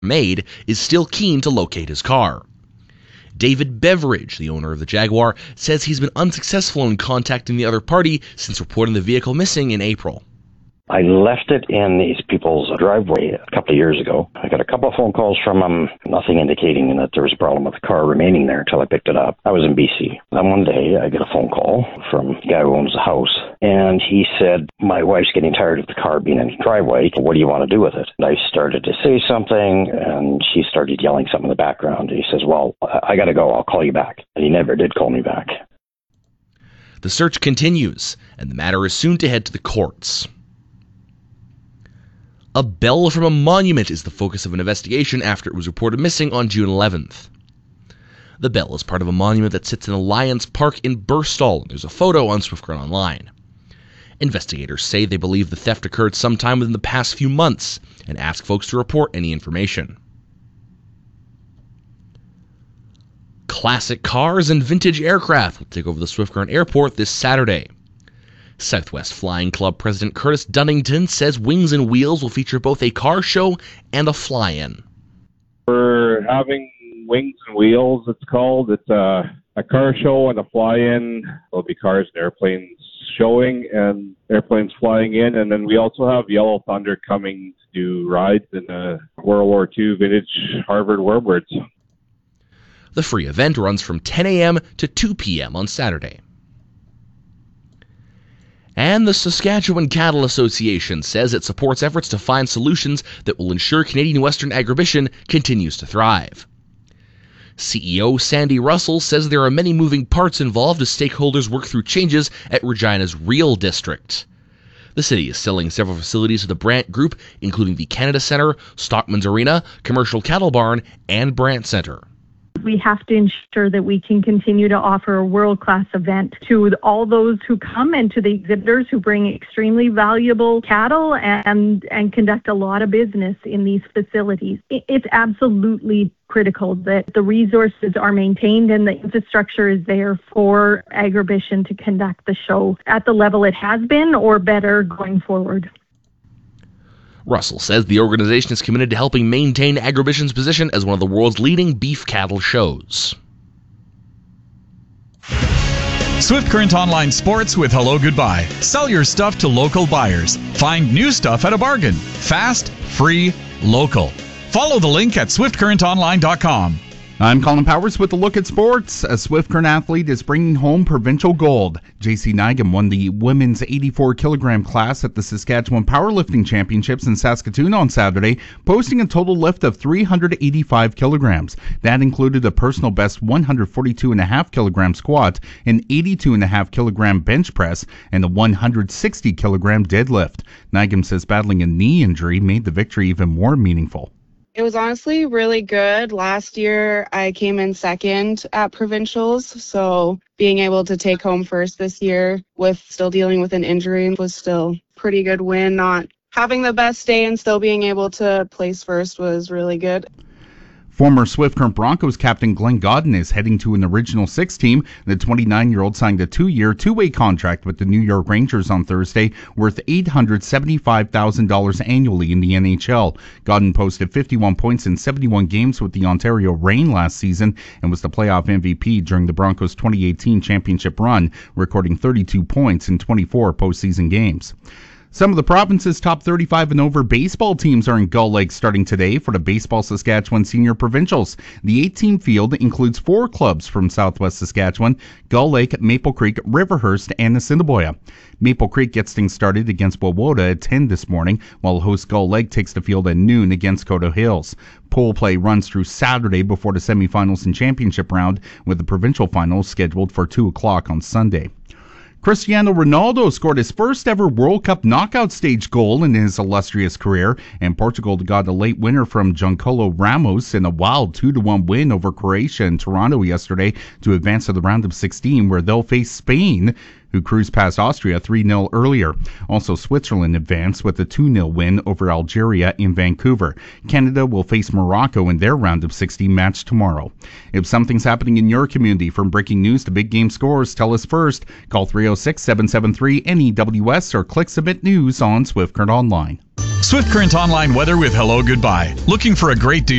made, is still keen to locate his car. David Beveridge, the owner of the Jaguar, says he's been unsuccessful in contacting the other party since reporting the vehicle missing in April. I left it in these people's driveway a couple of years ago. I got a couple of phone calls from them, nothing indicating that there was a problem with the car remaining there until I picked it up. I was in BC. Then one day I get a phone call from the guy who owns the house, and he said, my wife's getting tired of the car being in the driveway. What do you want to do with it? And I started to say something, and she started yelling something in the background. And he says, well, I got to go. I'll call you back. And he never did call me back. The search continues, and the matter is soon to head to the courts. A bell from a monument is the focus of an investigation after it was reported missing on June 11th. The bell is part of a monument that sits in Alliance Park in Burstall. There's a photo on Swift Current Online. Investigators say they believe the theft occurred sometime within the past few months and ask folks to report any information. Classic cars and vintage aircraft will take over the Swift Current Airport this Saturday. Southwest Flying Club President Curtis Dunnington says Wings and Wheels will feature both a car show and a fly-in. We're having Wings and Wheels, it's called. It's a car show and a fly-in. There'll be cars and airplanes showing and airplanes flying in. And then we also have Yellow Thunder coming to do rides in a World War II vintage Harvard Warbirds. The free event runs from 10 a.m. to 2 p.m. on Saturday. And the Saskatchewan Cattle Association says it supports efforts to find solutions that will ensure Canadian Western agribition continues to thrive. CEO Sandy Russell says there are many moving parts involved as stakeholders work through changes at Regina's Real District. The city is selling several facilities to the Brant Group, including the Canada Centre, Stockman's Arena, Commercial Cattle Barn, and Brant Centre. We have to ensure that we can continue to offer a world-class event to all those who come and to the exhibitors who bring extremely valuable cattle and conduct a lot of business in these facilities. It's absolutely critical that the resources are maintained and the infrastructure is there for Agribition to conduct the show at the level it has been or better going forward. Russell says the organization is committed to helping maintain Agribition's position as one of the world's leading beef cattle shows. Swift Current Online Sports with Hello Goodbye. Sell your stuff to local buyers. Find new stuff at a bargain. Fast, free, local. Follow the link at swiftcurrentonline.com. I'm Colin Powers with a look at sports. A Swift Current athlete is bringing home provincial gold. JC Nygam won the women's 84-kilogram class at the Saskatchewan Powerlifting Championships in Saskatoon on Saturday, posting a total lift of 385 kilograms. That included a personal best 142.5-kilogram squat, an 82.5-kilogram bench press, and a 160-kilogram deadlift. Nygam says battling a knee injury made the victory even more meaningful. It was honestly really good. Last year, I came in second at provincials, so being able to take home first this year with still dealing with an injury was still a pretty good win. Not having the best day and still being able to place first was really good. Former Swift Current Broncos captain Glenn Godden is heading to an Original Six team. The 29-year-old signed a 2-year, two-way contract with the New York Rangers on Thursday, worth $875,000 annually in the NHL. Godden posted 51 points in 71 games with the Ontario Reign last season and was the playoff MVP during the Broncos' 2018 championship run, recording 32 points in 24 postseason games. Some of the province's top 35 and over baseball teams are in Gull Lake starting today for the Baseball Saskatchewan Senior Provincials. The 8-team field includes 4 clubs from Southwest Saskatchewan: Gull Lake, Maple Creek, Riverhurst, and Assiniboia. Maple Creek gets things started against Wawota at 10 this morning, while host Gull Lake takes the field at noon against Coteau Hills. Pool play runs through Saturday before the semifinals and championship round, with the provincial finals scheduled for 2 o'clock on Sunday. Cristiano Ronaldo scored his first ever World Cup knockout stage goal in his illustrious career, and Portugal got a late winner from Giancarlo Ramos in a wild 2-1 win over Croatia in Toronto yesterday to advance to the round of 16, where they'll face Spain, who cruised past Austria 3-0 earlier. Also, Switzerland advanced with a 2-0 win over Algeria in Vancouver. Canada will face Morocco in their round of 16 match tomorrow. If something's happening in your community, from breaking news to big game scores, tell us first. Call 306-773-NEWS or click Submit News on Swift Current Online. Swift Current Online weather with Hello Goodbye. Looking for a great deal?